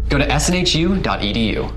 Go to snhu.edu.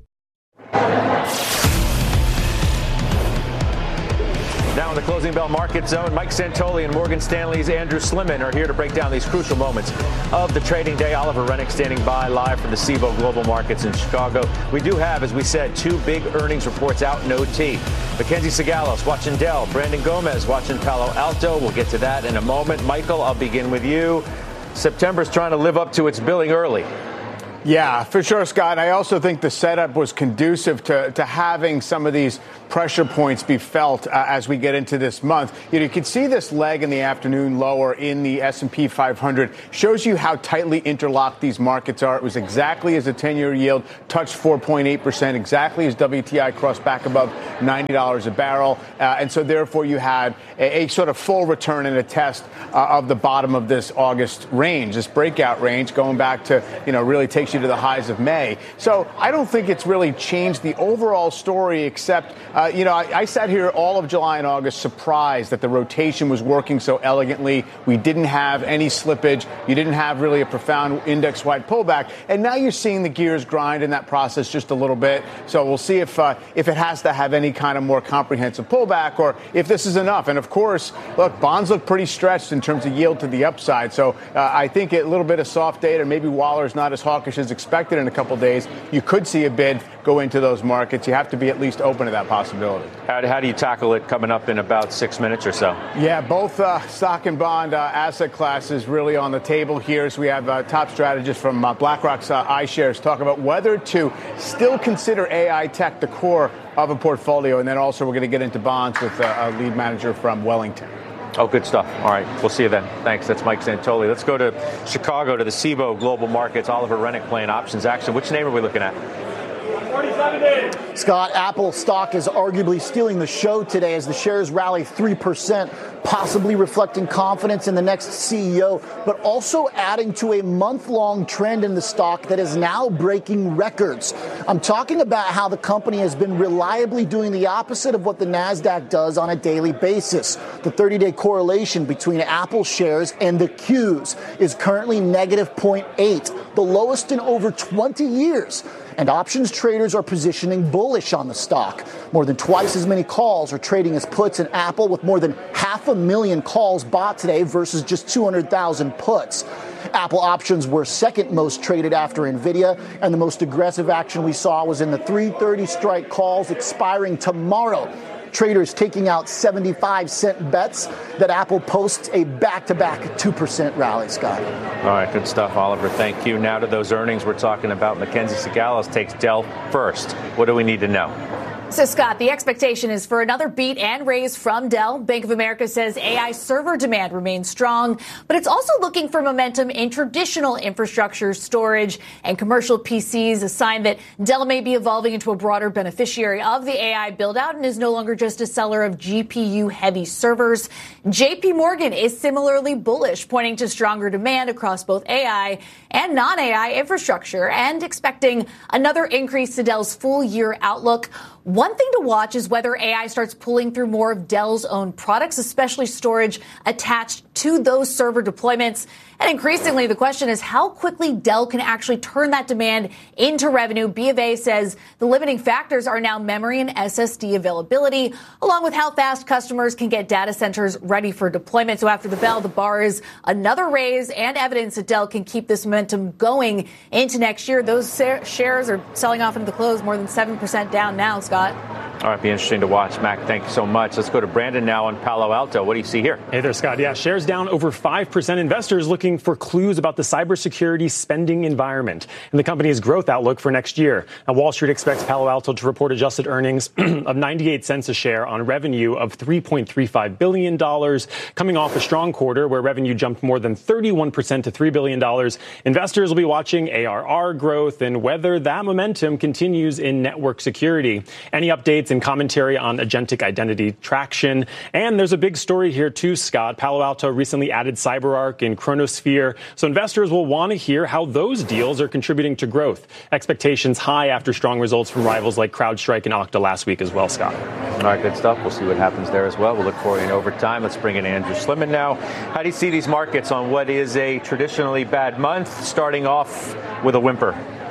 Now in the Closing Bell Market Zone, Mike Santoli and Morgan Stanley's Andrew Slimin are here to break down these crucial moments of the trading day. Oliver Rennick standing by live from the Cboe Global Markets in Chicago. We do have, as we said, two big earnings reports out in OT. Mackenzie Sagalos watching Dell, Brandon Gomez watching Palo Alto. We'll get to that in a moment. Michael, I'll begin with you. September's trying to live up to its billing early. Yeah, for sure, Scott. I also think the setup was conducive to having some of these pressure points be felt as we get into this month. You can see this leg in the afternoon lower in the S&P 500 shows you how tightly interlocked these markets are. It was exactly as the 10-year yield touched 4.8%, exactly as WTI crossed back above $90 a barrel. And so therefore you had a sort of full return and a test of the bottom of this August range, this breakout range going back to, really takes you to the highs of May. So I don't think it's really changed the overall story, except, I sat here all of July and August surprised that the rotation was working so elegantly. We didn't have any slippage. You didn't have really a profound index-wide pullback. And now you're seeing the gears grind in that process just a little bit. So we'll see if it has to have any kind of more comprehensive pullback or if this is enough. And of course, look, bonds look pretty stretched in terms of yield to the upside. So I think a little bit of soft data, maybe Waller's not as hawkish as expected in a couple days. You could see a bid go into those markets. You have to be at least open to that possibility. How do you tackle it coming up in about 6 minutes or so? Yeah, both stock and bond asset classes really on the table here. So we have top strategists from BlackRock's iShares talk about whether to still consider AI tech the core of a portfolio. And then also we're going to get into bonds with a lead manager from Wellington. Oh, good stuff. All right. We'll see you then. Thanks. That's Mike Santoli. Let's go to Chicago to the Cboe Global Markets. Oliver Rennick playing options action. Which name are we looking at? Scott, Apple stock is arguably stealing the show today as the shares rally 3%, possibly reflecting confidence in the next CEO, but also adding to a month-long trend in the stock that is now breaking records. I'm talking about how the company has been reliably doing the opposite of what the NASDAQ does on a daily basis. The 30-day correlation between Apple shares and the Qs is currently negative 0.8, the lowest in over 20 years. And options traders are positioning bullish on the stock. More than twice as many calls are trading as puts in Apple, with more than 500,000 calls bought today versus just 200,000 puts. Apple options were second most traded after NVIDIA, and the most aggressive action we saw was in the 3:30 strike calls expiring tomorrow. Traders taking out 75-cent bets that Apple posts a back-to-back 2% rally, Scott. All right, good stuff, Oliver. Thank you. Now to those earnings we're talking about. Mackenzie Sagalos takes Dell first. What do we need to know? So, Scott, the expectation is for another beat and raise from Dell. Bank of America says AI server demand remains strong, but it's also looking for momentum in traditional infrastructure, storage, and commercial PCs, a sign that Dell may be evolving into a broader beneficiary of the AI build-out and is no longer just a seller of GPU-heavy servers. JP Morgan is similarly bullish, pointing to stronger demand across both AI and non-AI infrastructure and expecting another increase to Dell's full-year outlook. One thing to watch is whether AI starts pulling through more of Dell's own products, especially storage attached to those server deployments. And increasingly, the question is how quickly Dell can actually turn that demand into revenue. B of A says the limiting factors are now memory and SSD availability, along with how fast customers can get data centers ready for deployment. So after the bell, the bar is another raise and evidence that Dell can keep this momentum going into next year. Those shares are selling off into the close, more than 7% down now, Scott. All right, be interesting to watch. Mac, thank you so much. Let's go to Brandon now on Palo Alto. What do you see here? Hey there, Scott. Yeah, shares down over 5%. Investors looking for clues about the cybersecurity spending environment and the company's growth outlook for next year. Now, Wall Street expects Palo Alto to report adjusted earnings of 98 cents a share on revenue of $3.35 billion, coming off a strong quarter where revenue jumped more than 31% to $3 billion. Investors will be watching ARR growth and whether that momentum continues in network security. Any updates and commentary on agentic identity traction. And there's a big story here too, Scott. Palo Alto recently added CyberArk and Chronosphere, so investors will want to hear how those deals are contributing to growth. Expectations high after strong results from rivals like CrowdStrike and Okta last week as well, Scott. All right, good stuff. We'll see what happens there as well. We'll look forward in overtime. Let's bring in Andrew Slimin now. How do you see these markets on what is a traditionally bad month, starting off with a whimper?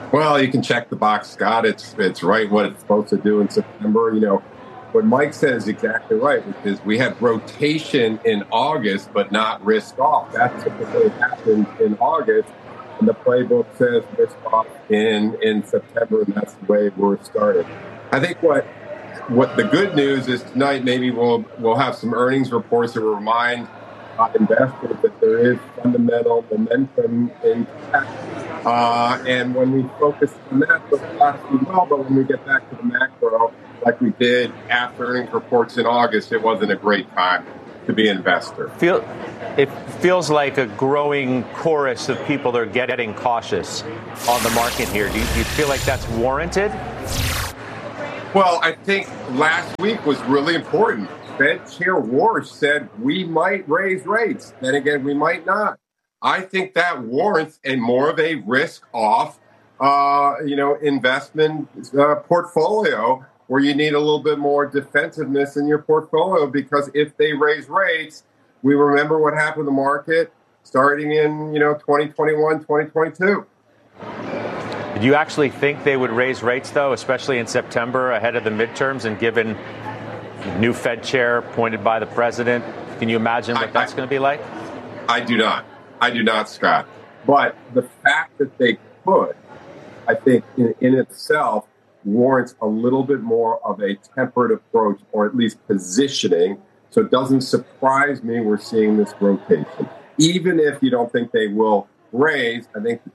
Well, you can check the box, Scott. It's right what it's supposed to do in September. You know, what Mike said is exactly right, which is we have rotation in August, but not risk off. That typically happens in August, and the playbook says risk off in September, and that's the way we're started. I think what the good news is tonight, maybe we'll have some earnings reports that will remind investors that there is fundamental momentum in tech. And when we focus on that, we'll do well. But when we get back to the macro, like we did after earnings reports in August, it wasn't a great time to be an investor. It feels like a growing chorus of people that are getting cautious on the market here. Do you feel like that's warranted? Well, I think last week was really important. Fed Chair Warsh said we might raise rates. Then again, we might not. I think that warrants more of a risk-off, investment portfolio where you need a little bit more defensiveness in your portfolio, because if they raise rates, we remember what happened to the market starting in 2021, 2022. Do you actually think they would raise rates, though, especially in September ahead of the midterms, and given new Fed chair appointed by the president? Can you imagine what that's going to be like? I do not. I do not, Scott. But the fact that they could, I think, in itself, warrants a little bit more of a tempered approach, or at least positioning. So it doesn't surprise me we're seeing this rotation. Even if you don't think they will raise, I think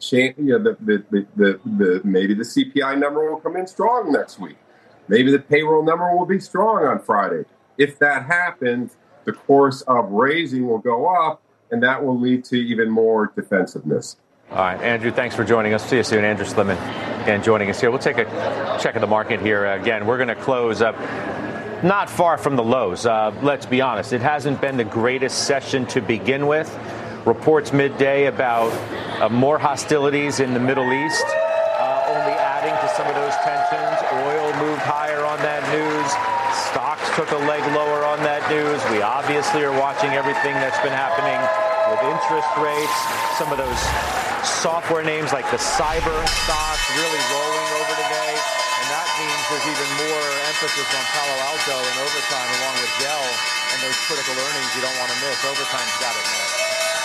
maybe the CPI number will come in strong next week. Maybe the payroll number will be strong on Friday. If that happens, the course of raising will go up, and that will lead to even more defensiveness. All right, Andrew, thanks for joining us. See you soon. Andrew Slimin, again, joining us here. We'll take a check of the market here. Again, we're going to close up not far from the lows. Let's be honest. It hasn't been the greatest session to begin with. Reports midday about more hostilities in the Middle East, only adding to some of those tensions. Oil moved higher on that news. Stocks took a leg lower on that news. We obviously are watching everything that's been happening with interest rates. Some of those software names like the cyber stocks really rolling over today. And that means there's even more emphasis on Palo Alto and overtime along with Dell and those critical earnings you don't want to miss. Overtime's got it next.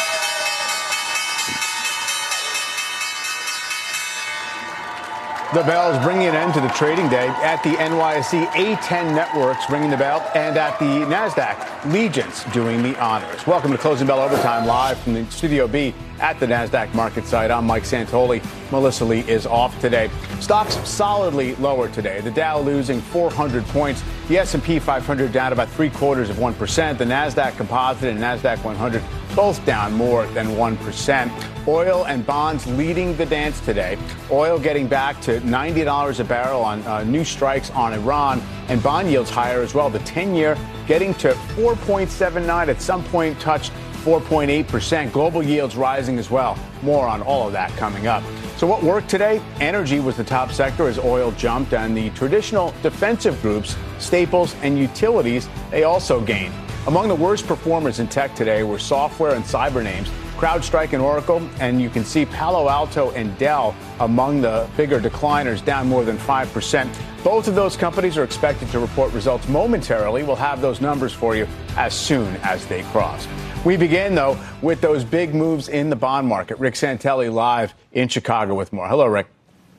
The bell is bringing an end to the trading day at the NYSE. A10 Networks ringing the bell, and at the NASDAQ, Legence doing the honors. Welcome to Closing Bell Overtime, live from the Studio B at the NASDAQ market site. I'm Mike Santoli. Melissa Lee is off today. Stocks solidly lower today. The Dow losing 400 points. The S&P 500 down about 0.75%. The NASDAQ Composite and NASDAQ 100 both down more than 1%. Oil and bonds leading the dance today. Oil getting back to $90 a barrel on new strikes on Iran, and bond yields higher as well. The 10-year getting to 4.79, at some point touched 4.8%. Global yields rising as well. More on all of that coming up. So what worked today? Energy was the top sector as oil jumped, and the traditional defensive groups, staples and utilities, they also gained. Among the worst performers in tech today were software and cyber names, CrowdStrike and Oracle, and you can see Palo Alto and Dell among the bigger decliners, down more than 5%. Both of those companies are expected to report results momentarily. We'll have those numbers for you as soon as they cross. We begin, though, with those big moves in the bond market. Rick Santelli live in Chicago with more. Hello, Rick.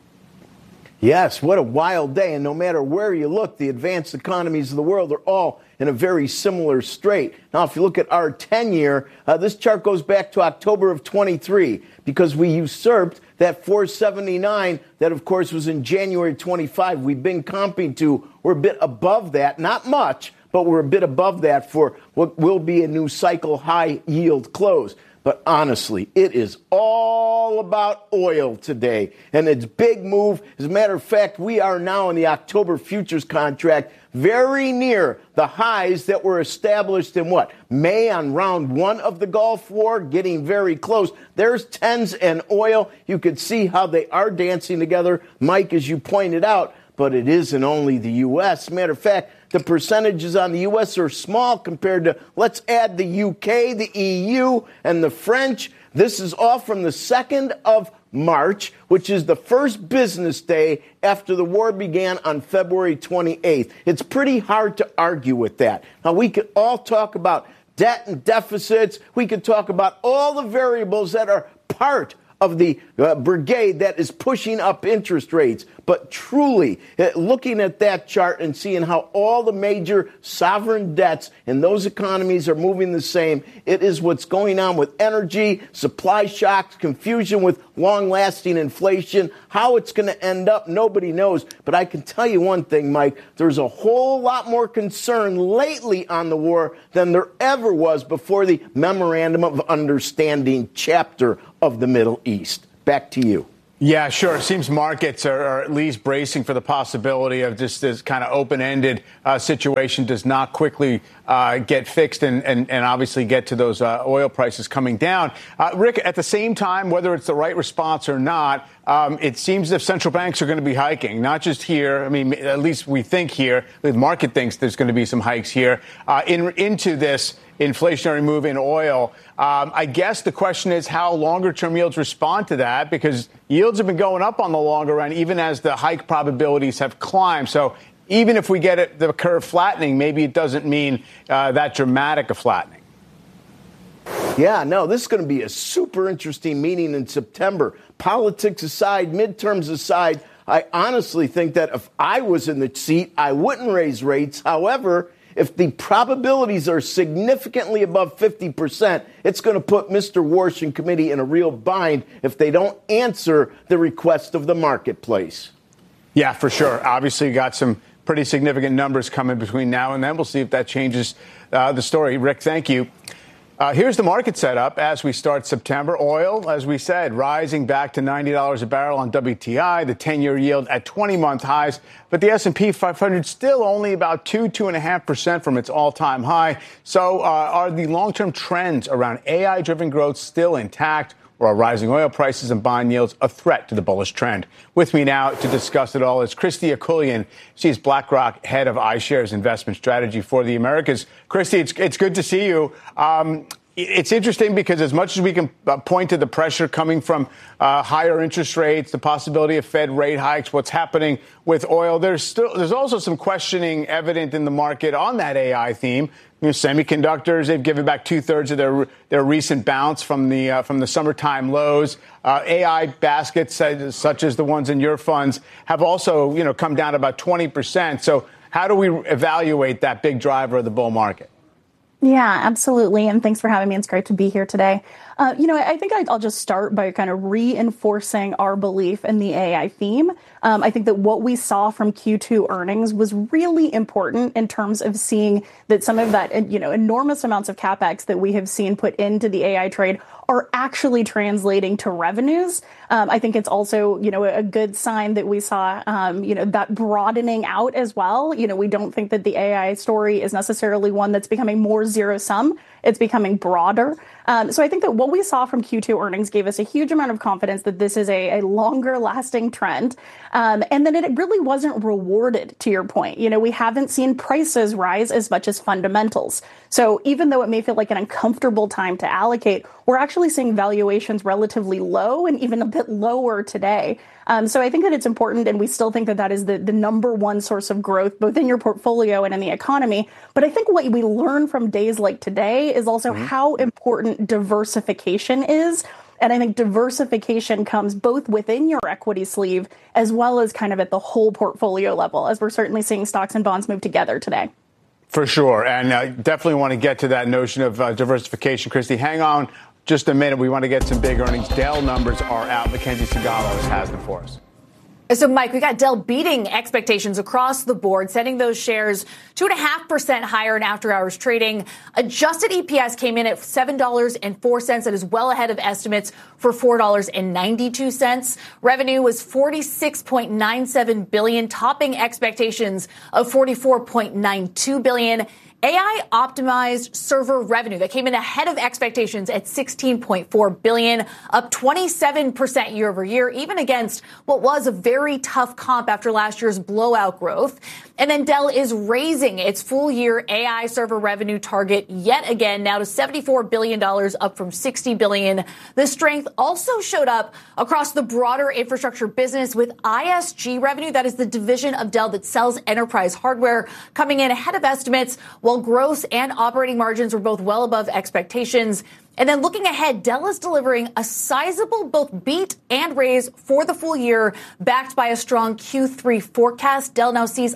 Yes, what a wild day. And no matter where you look, the advanced economies of the world are all in a very similar strait. Now, if you look at our 10-year, this chart goes back to October of 23 because we usurped that 479 that, of course, was in January 25. We've been comping to, we're a bit above that, not much, but we're a bit above that for what will be a new cycle high yield close. But honestly, it is all about oil today and its big move. As a matter of fact, we are now in the October futures contract very near the highs that were established in May on round one of the Gulf War, getting very close. There's tens and oil. You could see how they are dancing together, Mike, as you pointed out, but it isn't only the U.S. As a matter of fact, the percentages on the U.S. are small compared to, let's add the U.K., the EU, and the French. This is all from the 2nd of March, which is the first business day after the war began on February 28th. It's pretty hard to argue with that. Now, we could all talk about debt and deficits. We could talk about all the variables that are part of the brigade that is pushing up interest rates. But truly, looking at that chart and seeing how all the major sovereign debts in those economies are moving the same, it is what's going on with energy, supply shocks, confusion with long-lasting inflation. How it's going to end up, nobody knows. But I can tell you one thing, Mike, there's a whole lot more concern lately on the war than there ever was before the Memorandum of Understanding chapter of the Middle East. Back to you. Yeah, sure. It seems markets are at least bracing for the possibility of just this kind of open-ended situation does not quickly get fixed and obviously get to those oil prices coming down. Rick, at the same time, whether it's the right response or not, it seems that central banks are going to be hiking, not just here. I mean, at least we think here. The market thinks there's going to be some hikes here into this inflationary move in oil. I guess the question is how longer-term yields respond to that, because yields have been going up on the longer run, even as the hike probabilities have climbed. So even if we get the curve flattening, maybe it doesn't mean that dramatic a flattening. Yeah, no, this is going to be a super interesting meeting in September. Politics aside, midterms aside, I honestly think that if I was in the seat, I wouldn't raise rates. However, if the probabilities are significantly above 50%, it's going to put Mr. Warsh and committee in a real bind if they don't answer the request of the marketplace. Yeah, for sure. Obviously, you got some pretty significant numbers coming between now and then. We'll see if that changes the story. Rick, thank you. Here's the market setup as we start September. Oil, as we said, rising back to $90 a barrel on WTI, the 10-year yield at 20-month highs. But the S&P 500 still only about 2.5% from its all-time high. So are the long-term trends around AI-driven growth still intact? Or are rising oil prices and bond yields a threat to the bullish trend? With me now to discuss it all is Christy Akulian. She's BlackRock head of iShares investment strategy for the Americas. Christy, it's good to see you. It's interesting because as much as we can point to the pressure coming from higher interest rates, the possibility of Fed rate hikes, what's happening with oil, there's also some questioning evident in the market on that AI theme. You know, semiconductors, they've given back 2/3 of their recent bounce from the summertime lows. AI baskets, such as the ones in your funds, have also come down about 20%. So how do we evaluate that big driver of the bull market? Yeah, absolutely. And thanks for having me. It's great to be here today. I think I'll just start by kind of reinforcing our belief in the AI theme. I think that what we saw from Q2 earnings was really important in terms of seeing that some of that, enormous amounts of CapEx that we have seen put into the AI trade are actually translating to revenues. I think it's also, a good sign that we saw, that broadening out as well. We don't think that the AI story is necessarily one that's becoming more zero sum. It's becoming broader. So I think that what we saw from Q2 earnings gave us a huge amount of confidence that this is a longer lasting trend. And then it really wasn't rewarded, to your point. We haven't seen prices rise as much as fundamentals. So even though it may feel like an uncomfortable time to allocate, we're actually seeing valuations relatively low and even a bit lower today. So I think that it's important, and we still think that that is the number one source of growth, both in your portfolio and in the economy. But I think what we learn from days like today is also how important diversification is. And I think diversification comes both within your equity sleeve as well as kind of at the whole portfolio level, as we're certainly seeing stocks and bonds move together today. For sure. And I definitely want to get to that notion of diversification. Christy, hang on just a minute. We want to get some big earnings. Dell numbers are out. Mackenzie Sigalos has them for us. So, Mike, we got Dell beating expectations across the board, setting those shares 2.5% higher in after-hours trading. Adjusted EPS came in at $7.04. That is well ahead of estimates for $4.92. Revenue was $46.97 billion, topping expectations of $44.92 billion. AI optimized server revenue that came in ahead of expectations at $16.4 billion, up 27% year over year, even against what was a very tough comp after last year's blowout growth. And then Dell is raising its full year AI server revenue target yet again, now to $74 billion, up from $60 billion. The strength also showed up across the broader infrastructure business, with ISG revenue, that is the division of Dell that sells enterprise hardware, coming in ahead of estimates, while gross and operating margins were both well above expectations. And then looking ahead, Dell is delivering a sizable both beat and raise for the full year, backed by a strong Q3 forecast. Dell now sees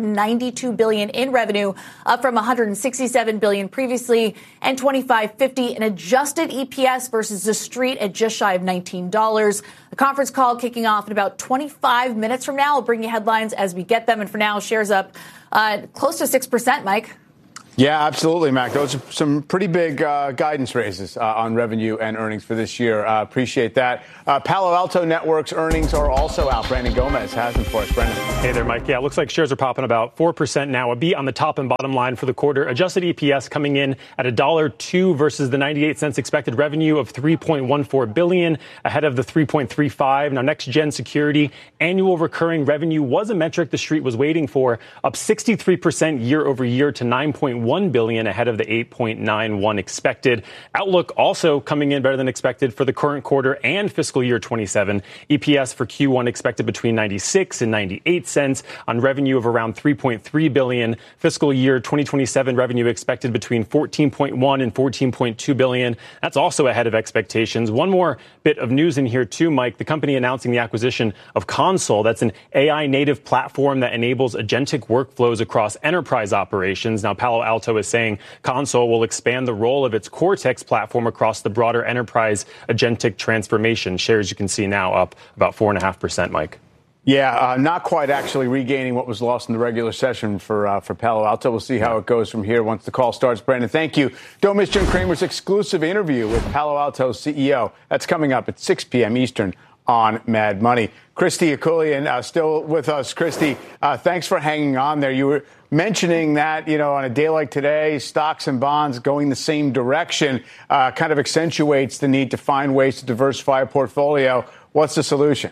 $192 billion in revenue, up from $167 billion previously, and $25.50 in adjusted EPS versus the street at just shy of $19. The conference call kicking off in about 25 minutes from now. I'll bring you headlines as we get them. And for now, shares up close to 6%, Mike. Yeah, absolutely, Mac. Those are some pretty big guidance raises on revenue and earnings for this year. Appreciate that. Palo Alto Networks earnings are also out. Brandon Gomez has them for us. Brandon. Hey there, Mike. Yeah, it looks like shares are popping about 4% now. A beat on the top and bottom line for the quarter. Adjusted EPS coming in at $1.02 versus the 98 cents expected revenue of $3.14 billion, ahead of the $3.35. Now, next-gen security annual recurring revenue was a metric the street was waiting for, up 63% year over year to $9.1 billion, ahead of the $8.91 expected. Outlook also coming in better than expected for the current quarter and fiscal year 27. EPS for Q1 expected between 96 and 98 cents on revenue of around $3.3 billion. Fiscal year 2027 revenue expected between $14.1 and $14.2 billion. That's also ahead of expectations. One more bit of news in here too, Mike. The company announcing the acquisition of Console. That's an AI native platform that enables agentic workflows across enterprise operations. Now, Palo Alto is saying Console will expand the role of its Cortex platform across the broader enterprise agentic transformation. Shares you can see now up about 4.5%, Mike. Yeah, not quite actually regaining what was lost in the regular session for Palo Alto. We'll see how it goes from here once the call starts. Brandon, thank you. Don't miss Jim Cramer's exclusive interview with Palo Alto's CEO. That's coming up at 6 p.m. Eastern on Mad Money. Christy Akulian still with us. Christy, thanks for hanging on there. You were mentioning that, on a day like today, stocks and bonds going the same direction kind of accentuates the need to find ways to diversify a portfolio. What's the solution?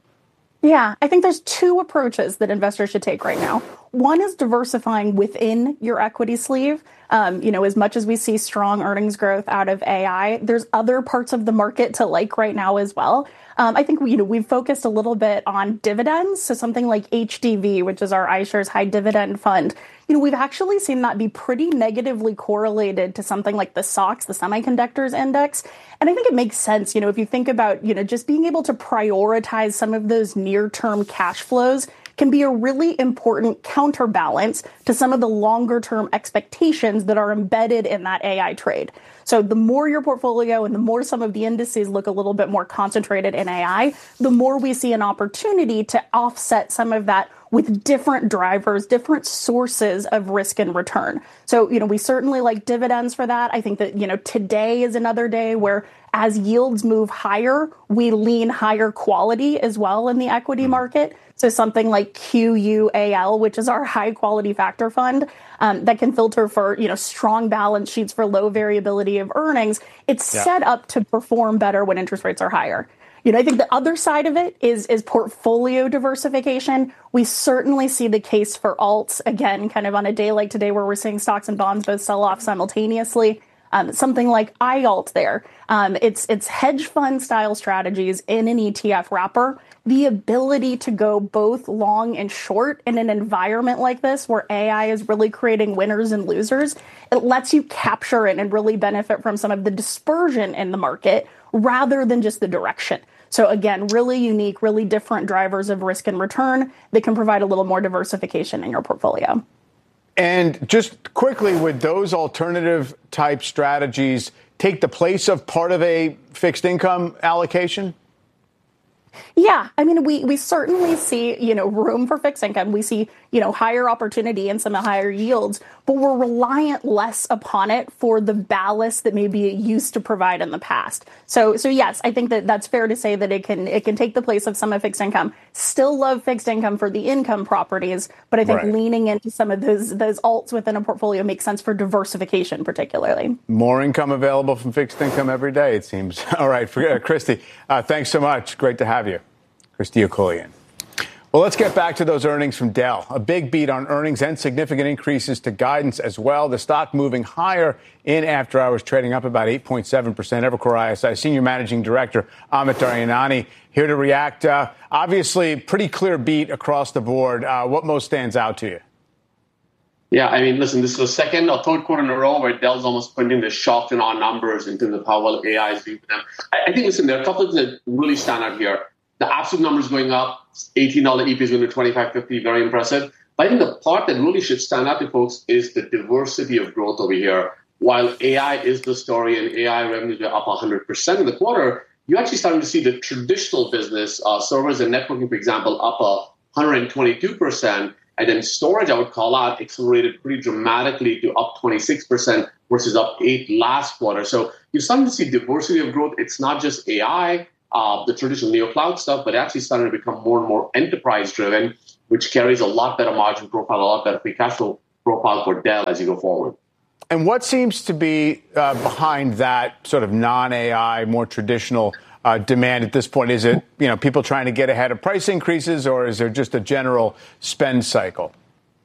Yeah, I think there's two approaches that investors should take right now. One is diversifying within your equity sleeve. As much as we see strong earnings growth out of AI, there's other parts of the market to like right now as well. I think we've focused a little bit on dividends. So something like HDV, which is our iShares High Dividend Fund, we've actually seen that be pretty negatively correlated to something like the SOX, the Semiconductors Index. And I think it makes sense, if you think about, just being able to prioritize some of those near-term cash flows can be a really important counterbalance to some of the longer-term expectations that are embedded in that AI trade. So the more your portfolio and the more some of the indices look a little bit more concentrated in AI, the more we see an opportunity to offset some of that with different drivers, different sources of risk and return. So, we certainly like dividends for that. I think that, today is another day where as yields move higher, we lean higher quality as well in the equity market. So something like QUAL, which is our high quality factor fund, that can filter for, strong balance sheets for low variability of earnings. It's set up to perform better when interest rates are higher. I think the other side of it is portfolio diversification. We certainly see the case for alts, again, kind of on a day like today where we're seeing stocks and bonds both sell off simultaneously. Something like iAlt there. It's hedge fund style strategies in an ETF wrapper. The ability to go both long and short in an environment like this where AI is really creating winners and losers, it lets you capture it and really benefit from some of the dispersion in the market rather than just the direction. So again, really unique, really different drivers of risk and return that can provide a little more diversification in your portfolio. And just quickly, would those alternative type strategies take the place of part of a fixed income allocation? Yeah, I mean, we certainly see, room for fixed income. We see, higher opportunity and some higher yields, but we're reliant less upon it for the ballast that maybe it used to provide in the past. So yes, I think that's fair to say that it can take the place of some of fixed income. Still love fixed income for the income properties, but I think leaning into some of those alts within a portfolio makes sense for diversification, particularly. More income available from fixed income every day, it seems. All right, Kristy, thanks so much. Great to have you. Kristy Okulian. Well, let's get back to those earnings from Dell. A big beat on earnings and significant increases to guidance as well. The stock moving higher in after hours, trading up about 8.7%. Evercore ISI Senior Managing Director Amit Daryanani here to react. Obviously, pretty clear beat across the board. What most stands out to you? Yeah, I mean, listen, this is the second or third quarter in a row where Dell's almost putting the shock in our numbers in terms of how well AI is doing for them. I think, listen, there are a couple of things that really stand out here. The absolute numbers going up, $18 EPS going to $25.50, very impressive. But I think the part that really should stand out to folks is the diversity of growth over here. While AI is the story and AI revenues are up 100% in the quarter, you're actually starting to see the traditional business, servers and networking, for example, up 122%. And then storage, I would call out, accelerated pretty dramatically to up 26% versus up 8% last quarter. So you're starting to see diversity of growth. It's not just AI, the traditional neo-cloud stuff, but actually starting to become more and more enterprise-driven, which carries a lot better margin profile, a lot better free cash flow profile for Dell as you go forward. And what seems to be behind that sort of non-AI, more traditional demand at this point? Is it, people trying to get ahead of price increases, or is there just a general spend cycle?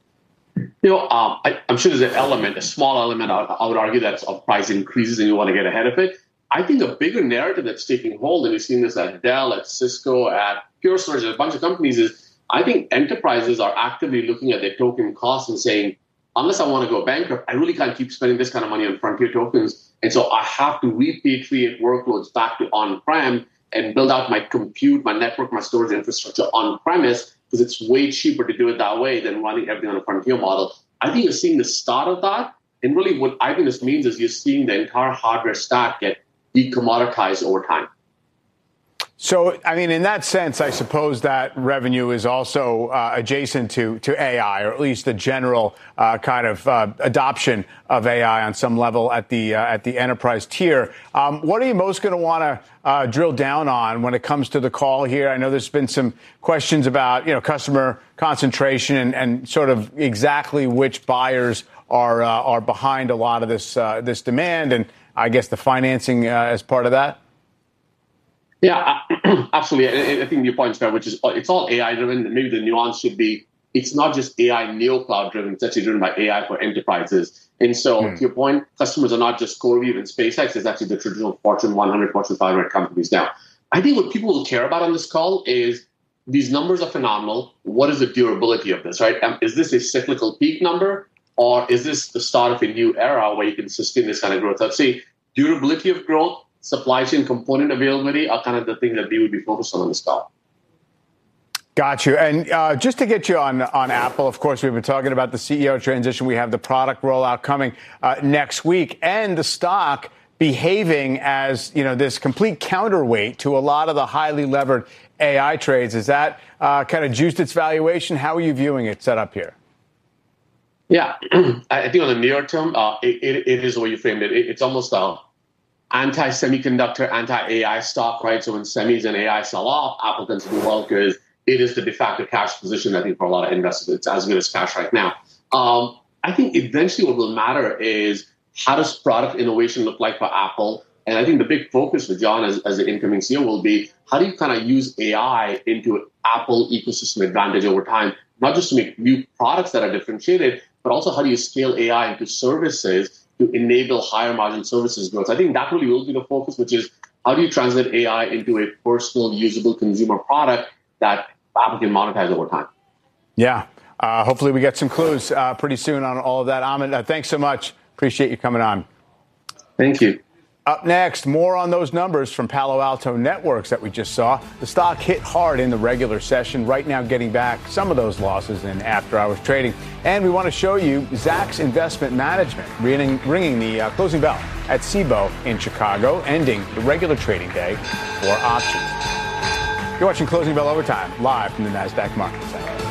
I'm sure there's an element, a small element, I would argue, that's of price increases and you want to get ahead of it. I think a bigger narrative that's taking hold, and we've seen this at Dell, at Cisco, at Pure Storage, at a bunch of companies, is I think enterprises are actively looking at their token costs and saying, unless I want to go bankrupt, I really can't keep spending this kind of money on frontier tokens. And so I have to repatriate workloads back to on-prem and build out my compute, my network, my storage infrastructure on-premise, because it's way cheaper to do it that way than running everything on a frontier model. I think you're seeing the start of that. And really what I think this means is you're seeing the entire hardware stack get decommoditized over time. So, I mean, in that sense, I suppose that revenue is also adjacent to AI, or at least the general kind of adoption of AI on some level at the enterprise tier. What are you most going to want to drill down on when it comes to the call here? I know there's been some questions about, customer concentration and sort of exactly which buyers are behind a lot of this demand, and I guess the financing as part of that. Yeah, absolutely. I think your point is fair, which is it's all AI driven. Maybe the nuance should be it's not just AI neo-cloud driven. It's actually driven by AI for enterprises. And so to your point, customers are not just CoreWeave and SpaceX. It's actually the traditional Fortune 100, Fortune 500 companies now. I think what people will care about on this call is these numbers are phenomenal. What is the durability of this, right? Is this a cyclical peak number, or is this the start of a new era where you can sustain this kind of growth? I'd say durability of growth, supply chain component availability are kind of the things that we would be focused on this call. Got you. And just to get you on Apple, of course, we've been talking about the CEO transition. We have the product rollout coming next week, and the stock behaving as, this complete counterweight to a lot of the highly levered AI trades. Is that kind of juiced its valuation? How are you viewing it set up here? Yeah, I think on the near term, it is the way you framed it. It's almost anti-semiconductor, anti-AI stock, right? So when semis and AI sell off, Apple tends to do well because it is the de facto cash position, I think, for a lot of investors. It's as good as cash right now. I think eventually what will matter is how does product innovation look like for Apple? And I think the big focus for John as the incoming CEO will be how do you kind of use AI into Apple ecosystem advantage over time, not just to make new products that are differentiated, but also how do you scale AI into services to enable higher margin services growth. I think that really will be the focus, which is how do you translate AI into a personal, usable consumer product that Apple can monetize over time? Yeah. Hopefully we get some clues pretty soon on all of that. Amit, thanks so much. Appreciate you coming on. Thank you. Up next, more on those numbers from Palo Alto Networks that we just saw. The stock hit hard in the regular session, right now getting back some of those losses in after-hours trading. And we want to show you Zacks Investment Management ringing the closing bell at Cboe in Chicago, ending the regular trading day for options. You're watching Closing Bell Overtime, live from the NASDAQ Market Center.